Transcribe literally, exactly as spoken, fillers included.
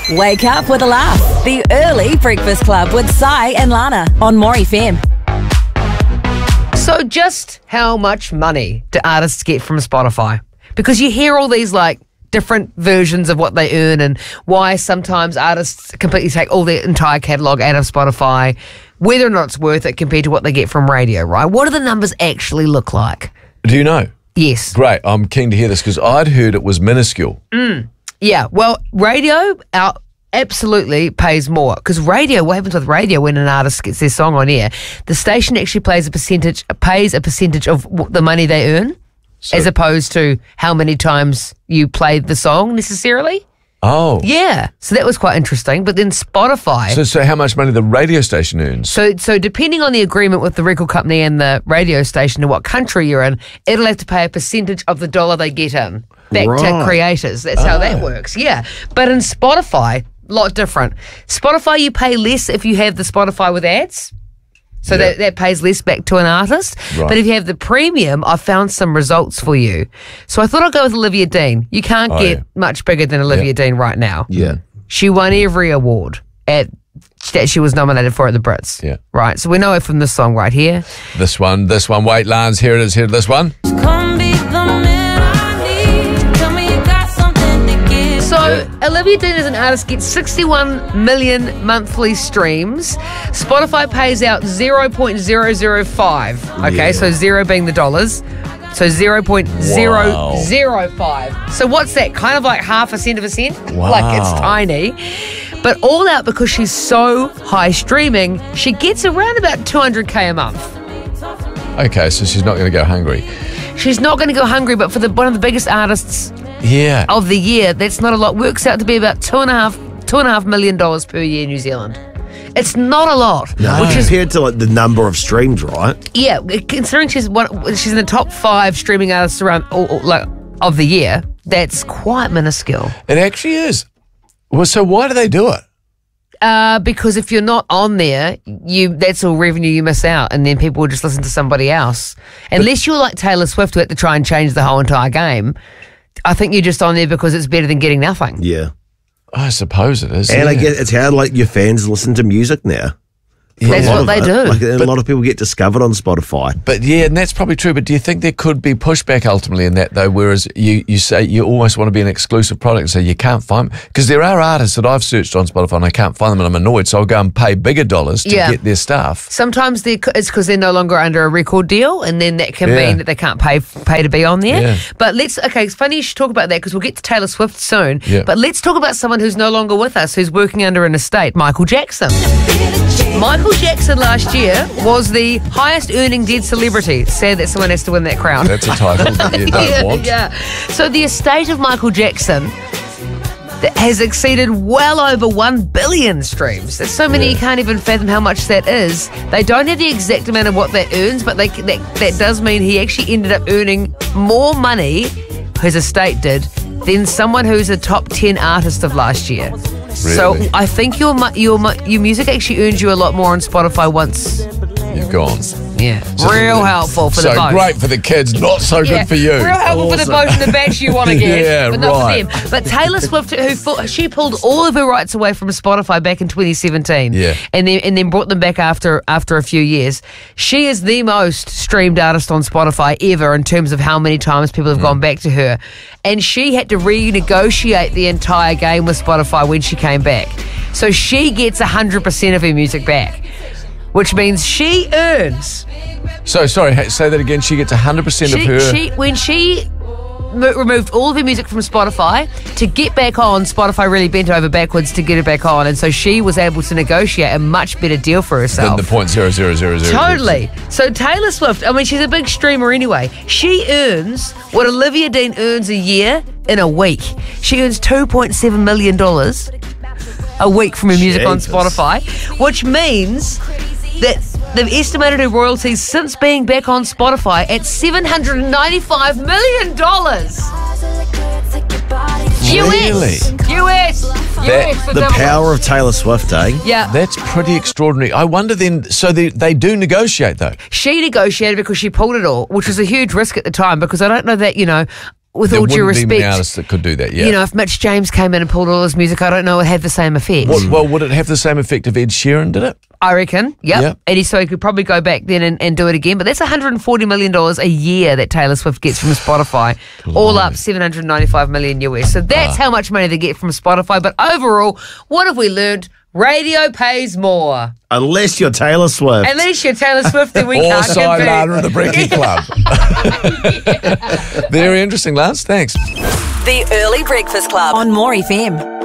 Wake up with a laugh. The Early Breakfast Club with Sai and Lana on More F M. So just how much money do artists get from Spotify? Because you hear all these like different versions of what they earn and why sometimes artists completely take all their entire catalogue out of Spotify, whether or not it's worth it compared to what they get from radio, right? What do the numbers actually look like? Do you know? Yes. Great. I'm keen to hear this because I'd heard it was minuscule. Mm. Yeah. Well, radio out absolutely pays more because radio, what happens with radio when an artist gets their song on air, the station actually plays a percentage, pays a percentage of the money they earn so, as opposed to how many times you played the song necessarily. Oh. Yeah. So that was quite interesting. But then Spotify. So so how much money the radio station earns? So so depending on the agreement with the record company and the radio station and what country you're in, it'll have to pay a percentage of the dollar they get in back right. to creators. That's oh. how that works. Yeah. But in Spotify, a lot different. Spotify, you pay less if you have the Spotify with ads. So yeah. that, that pays less back to an artist. Right. But if you have the premium, I found some results for you. So I thought I'd go with Olivia Dean. You can't oh, get yeah. much bigger than Olivia yeah. Dean right now. Yeah. She won every award at that she was nominated for at the Brits. Yeah. Right. So we know it from this song right here. This one, this one. Wait, Lance, here it is. Here, this one. So Olivia Dean as an artist gets sixty-one million monthly streams. Spotify pays out zero point zero zero five. Okay, Yeah. so zero being the dollars. So zero point zero zero five. So what's that? Kind of like half a cent of a cent? Wow. Like it's tiny. But all out because she's so high streaming, she gets around about two hundred K a month. Okay, so she's not going to go hungry. She's not going to go hungry, but for the one of the biggest artists Yeah. of the year, that's not a lot. Works out to be about two and a half, two and a half million dollars per year in New Zealand. It's not a lot, No, which is compared to like the number of streams, right? yeah. Considering she's one, she's in the top five streaming artists around all, all, like of the year. That's quite minuscule. It actually is. Well, so why do they do it? Uh, because if you're not on there, you that's all revenue you miss out, and then people will just listen to somebody else. Unless you're like Taylor Swift, who had to try and change the whole entire game. I think you're just on there because it's better than getting nothing. Yeah. I suppose it is. And yeah. I guess it's how like your fans listen to music now. That's what they do. Like, a But- lot of people get discovered on Spotify. But yeah, and that's probably true. But do you think there could be pushback ultimately in that though? Whereas you, you say you almost want to be an exclusive product, so you can't find because there are artists that I've searched on Spotify and I can't find them, and I'm annoyed. So I'll go and pay bigger dollars to Yeah. get their stuff. Sometimes they, it's because they're no longer under a record deal, and then that can Yeah. mean that they can't pay pay to be on there. Yeah. But let's okay. It's funny you should talk about that because we'll get to Taylor Swift soon. Yeah. But let's talk about someone who's no longer with us, who's working under an estate. Michael Jackson. Michael Jackson last year was the highest earning dead celebrity. Sad that someone has to win that crown. That's a title that you don't yeah, want. yeah. So the estate of Michael Jackson that has exceeded well over one billion streams. There's so many Yeah. you can't even fathom how much that is. They don't have the exact amount of what that earns, but they, that, that does mean he actually ended up earning more money, his estate did, than someone who's a top ten artist of last year. So Really? I think your mu- your mu- your music actually earns you a lot more on Spotify once. You've gone. Yeah, real helpful for so the boat. great for the kids, not so Yeah, good for you. real helpful for the boat and the batch you want to get, Yeah, but not right. for them. But Taylor Swift, who fu- she pulled all of her rights away from Spotify back in twenty seventeen, Yeah. and then and then brought them back after after a few years. She is the most streamed artist on Spotify ever in terms of how many times people have gone back to her, and she had to renegotiate the entire game with Spotify when she came back. So she gets one hundred percent of her music back, which means she earns. So sorry, hey, say that again. She gets one hundred percent of She, her. she, when she mo- removed all of her music from Spotify, to get back on, Spotify really bent over backwards to get her back on, and so she was able to negotiate a much better deal for herself. than the point zero zero zero zero. Totally. So Taylor Swift, I mean, she's a big streamer anyway. She earns what Olivia Dean earns a year in a week. She earns two point seven million dollars a week from her music on Jesus. Spotify, which means that they've estimated her royalties since being back on Spotify at seven hundred ninety-five million dollars. Really? U S. U S. That- U S. The power of Taylor Swift, eh? Yeah. That's pretty extraordinary. I wonder then, so they, they do negotiate though. She negotiated because she pulled it all, which was a huge risk at the time because I don't know that, you know, with there all due wouldn't be many respect, artists that could do that. Yeah. you know, if Mitch James came in and pulled all his music, I don't know, it would have the same effect. Well, well, would it have the same effect if Ed Sheeran did it? I reckon, yep. Yep. And he, so he could probably go back then and, and do it again. But that's one hundred forty million dollars a year that Taylor Swift gets from Spotify. All up seven hundred ninety-five million U S. So that's how much money they get from Spotify. But overall, what have we learned? Radio pays more. Unless you're Taylor Swift. Unless you're Taylor Swift, then we Or can't side compete. Lana of the Brekkie Club. Very interesting, Lance. Thanks. The Early Breakfast Club on More F M.